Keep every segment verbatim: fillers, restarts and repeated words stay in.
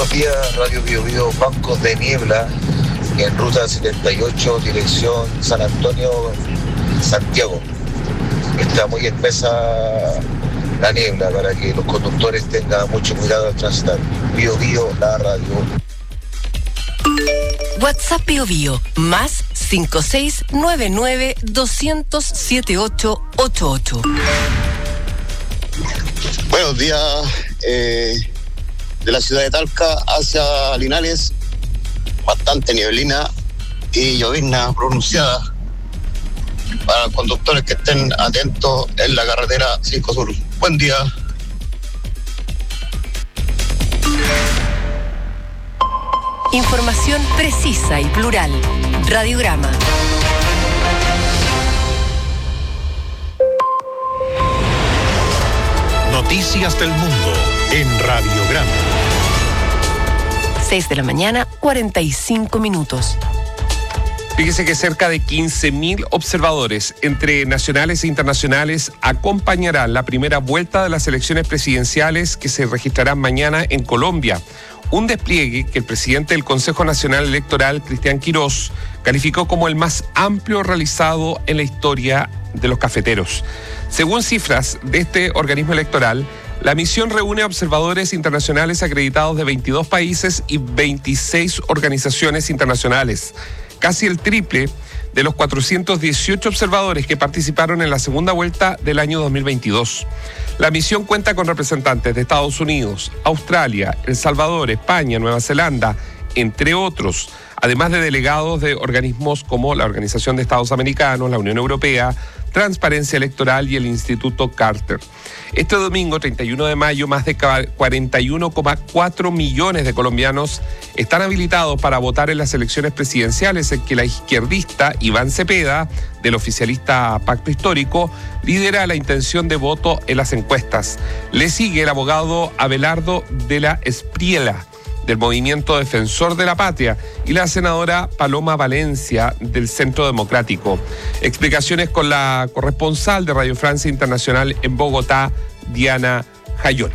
buenos días, Radio Bio Bio. Bancos de niebla en ruta setenta y ocho, dirección San Antonio, Santiago. Está muy espesa la niebla para que los conductores tengan mucho cuidado al transitar. Bio Bio, la radio. WhatsApp Bio Bio, más cinco seis nueve nueve dos cero cero siete ocho ocho ocho. Buenos días, eh, de la ciudad de Talca hacia Linares, bastante nieblina y llovizna pronunciada. Para los conductores que estén atentos en la carretera cinco Sur. Buen día. Información precisa y plural. Radiograma. Noticias del mundo en Radiograma. seis de la mañana, cuarenta y cinco minutos. Fíjese que cerca de quince mil observadores, entre nacionales e internacionales, acompañarán la primera vuelta de las elecciones presidenciales que se registrarán mañana en Colombia. Un despliegue que el presidente del Consejo Nacional Electoral, Cristian Quirós, calificó como el más amplio realizado en la historia de los cafeteros. Según cifras de este organismo electoral, la misión reúne a observadores internacionales acreditados de veintidós países y veintiséis organizaciones internacionales, casi el triple de los cuatrocientos dieciocho observadores que participaron en la segunda vuelta del año dos mil veintidós. La misión cuenta con representantes de Estados Unidos, Australia, El Salvador, España, Nueva Zelanda, entre otros, además de delegados de organismos como la Organización de Estados Americanos, la Unión Europea, Transparencia Electoral y el Instituto Carter. Este domingo, treinta y uno de mayo, más de cuarenta y uno coma cuatro millones de colombianos están habilitados para votar en las elecciones presidenciales en que la izquierdista Iván Cepeda, del oficialista Pacto Histórico, lidera la intención de voto en las encuestas. Le sigue el abogado Abelardo de la Espriella, del Movimiento Defensor de la Patria, y la senadora Paloma Valencia, del Centro Democrático. Explicaciones con la corresponsal de Radio Francia Internacional en Bogotá, Diana Jayón.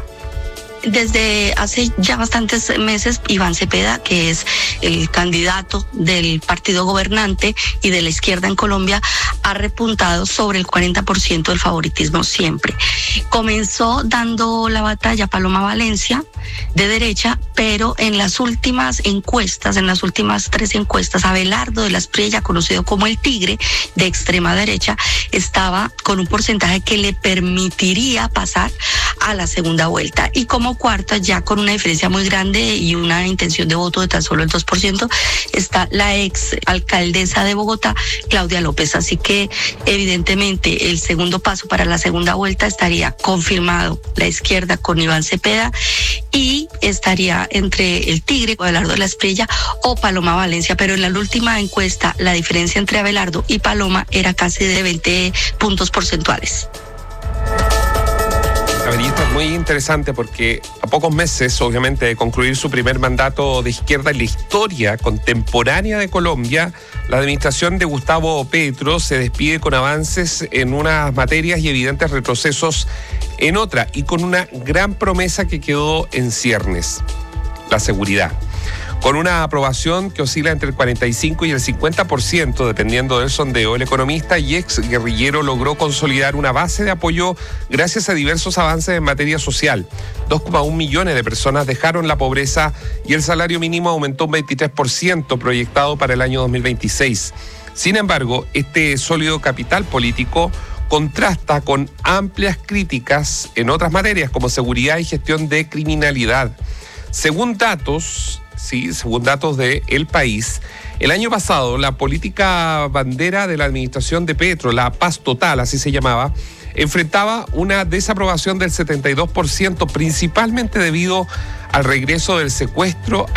Desde hace ya bastantes meses, Iván Cepeda, que es el candidato del partido gobernante y de la izquierda en Colombia, ha repuntado sobre el cuarenta por ciento del favoritismo siempre. Comenzó dando la batalla a Paloma Valencia, de derecha, pero en las últimas encuestas, en las últimas tres encuestas, Abelardo de la Espriella, conocido como el Tigre, de extrema derecha, estaba con un porcentaje que le permitiría pasar a la segunda vuelta. Y como cuarta, ya con una diferencia muy grande y una intención de voto de tan solo el dos por ciento, está la ex alcaldesa de Bogotá, Claudia López. Así que evidentemente el segundo paso para la segunda vuelta estaría confirmado la izquierda con Iván Cepeda y estaría entre el Tigre, Abelardo de la Espriella o Paloma Valencia. Pero en la última encuesta la diferencia entre Abelardo y Paloma era casi de veinte puntos porcentuales. A ver, y esto es muy interesante porque a pocos meses, obviamente, de concluir su primer mandato de izquierda en la historia contemporánea de Colombia, la administración de Gustavo Petro se despide con avances en unas materias y evidentes retrocesos en otra, y con una gran promesa que quedó en ciernes: la seguridad. Con una aprobación que oscila entre el cuarenta y cinco y el cincuenta por ciento, dependiendo del sondeo, el economista y ex guerrillero logró consolidar una base de apoyo gracias a diversos avances en materia social. dos coma uno millones de personas dejaron la pobreza y el salario mínimo aumentó un veintitrés por ciento proyectado para el año dos mil veintiséis. Sin embargo, este sólido capital político contrasta con amplias críticas en otras materias como seguridad y gestión de criminalidad. Según datos... Sí, según datos de El País, el año pasado la política bandera de la administración de Petro, la Paz Total, así se llamaba, enfrentaba una desaprobación del setenta y dos por ciento, principalmente debido al regreso del secuestro